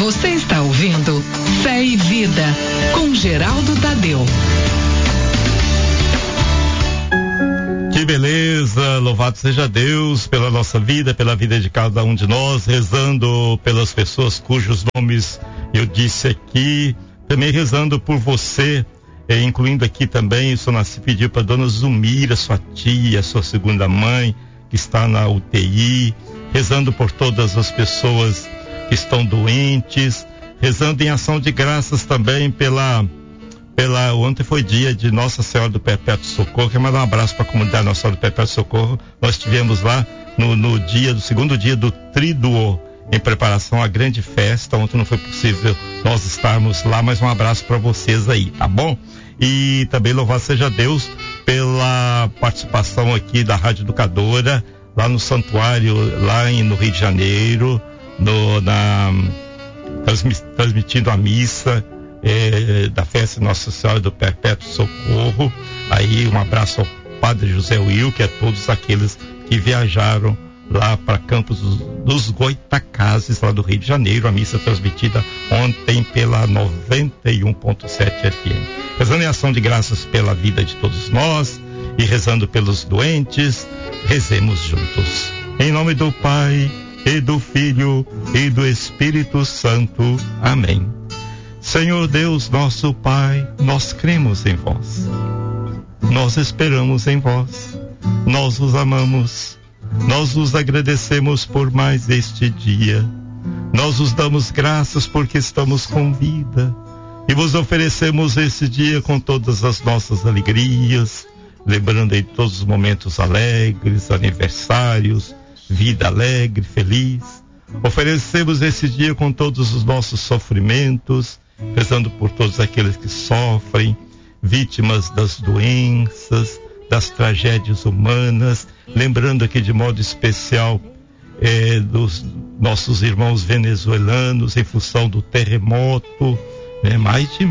Você está ouvindo Fé e Vida com Geraldo Tadeu. Que beleza, louvado seja Deus pela nossa vida, pela vida de cada um de nós, rezando pelas pessoas cujos nomes eu disse aqui, também rezando por você, incluindo aqui também, o Sonassi pediu para dona Zumira, sua tia, sua segunda mãe, que está na UTI, rezando por todas as pessoas que estão doentes, rezando em ação de graças também ontem foi dia de Nossa Senhora do Perpétuo Socorro. Quero mandar um abraço para a comunidade Nossa Senhora do Perpétuo Socorro. Nós estivemos lá no segundo dia do Tríduo, em preparação à grande festa. Ontem não foi possível nós estarmos lá, mas um abraço para vocês aí, tá bom? E também louvado seja Deus pela participação aqui da Rádio Educadora, lá no santuário, no Rio de Janeiro, transmitindo a missa da festa Nossa Senhora do Perpétuo Socorro. Aí um abraço ao Padre José Wilker, a todos aqueles que viajaram lá para Campos dos Goitacazes, lá do Rio de Janeiro, a missa transmitida ontem pela 91.7 FM. Rezando em ação de graças pela vida de todos nós e rezando pelos doentes, rezemos juntos. Em nome do Pai, e do Filho, e do Espírito Santo. Amém. Senhor Deus, nosso Pai, nós cremos em vós. Nós esperamos em vós. Nós os amamos. Nós os agradecemos por mais este dia. Nós os damos graças porque estamos com vida. E vos oferecemos esse dia com todas as nossas alegrias, lembrando em todos os momentos alegres, aniversários, vida alegre, feliz. Oferecemos esse dia com todos os nossos sofrimentos, rezando por todos aqueles que sofrem, vítimas das doenças, das tragédias humanas, lembrando aqui de modo especial dos nossos irmãos venezuelanos em função do terremoto, mais de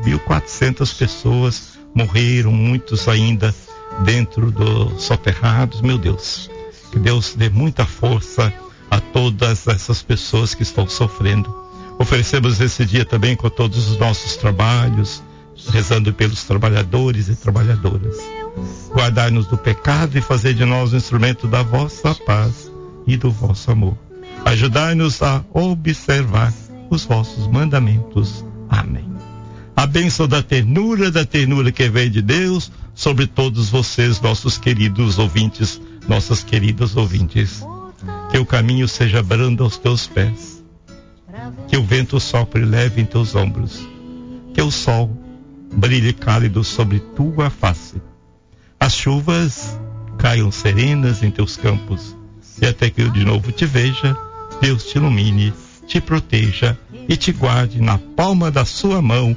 1.400 pessoas morreram, muitos ainda dentro dos soterrados. Meu Deus, que Deus dê muita força a todas essas pessoas que estão sofrendo. Oferecemos esse dia também com todos os nossos trabalhos, rezando pelos trabalhadores e trabalhadoras. Guardai-nos do pecado e fazer de nós um instrumento da vossa paz e do vosso amor. Ajudai-nos a observar os vossos mandamentos. Amém. A bênção da ternura que vem de Deus sobre todos vocês, nossos queridos ouvintes, nossas queridas ouvintes. Que o caminho seja brando aos teus pés. Que o vento sopre leve em teus ombros. Que o sol brilhe cálido sobre tua face. As chuvas caiam serenas em teus campos. E até que eu de novo te veja, Deus te ilumine, te proteja e te guarde na palma da sua mão.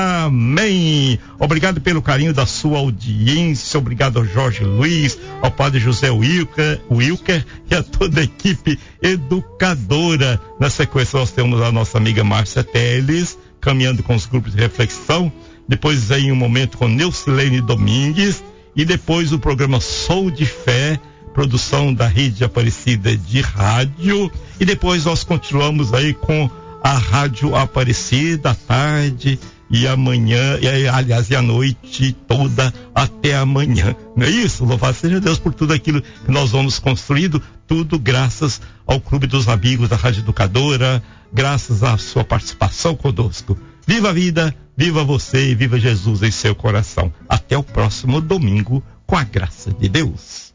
Amém. Obrigado pelo carinho da sua audiência. Obrigado ao Jorge Luiz, ao Padre José Wilker e a toda a equipe educadora. Na sequência nós temos a nossa amiga Márcia Teles, caminhando com os grupos de reflexão. Depois aí um momento com Neucilene Domingues. E depois o programa Sou de Fé, produção da Rede Aparecida de Rádio. E depois nós continuamos aí com a Rádio Aparecida à tarde e amanhã, e a noite toda até amanhã. Não é isso? Louvado seja Deus por tudo aquilo que nós vamos construindo, tudo graças ao Clube dos Amigos da Rádio Educadora, graças à sua participação conosco. Viva a vida, viva você e viva Jesus em seu coração. Até o próximo domingo, com a graça de Deus.